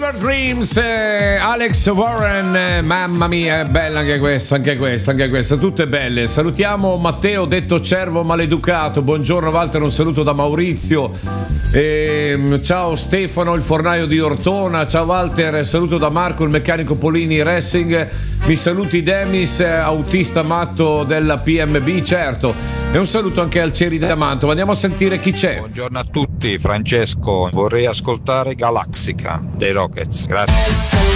Fever Dreams, Alex Warren, mamma mia, è bella anche questa, tutte belle. Salutiamo Matteo, detto cervo maleducato, buongiorno Walter, un saluto da Maurizio, ciao Stefano, il fornaio di Ortona, ciao Walter, saluto da Marco, il meccanico Polini Racing, mi saluti Demis, autista matto della PMB, certo, e un saluto anche al Ceri da Mantova. Andiamo a sentire chi c'è. Buongiorno a tutti, Francesco, vorrei ascoltare Galaxica dei Rockets, grazie.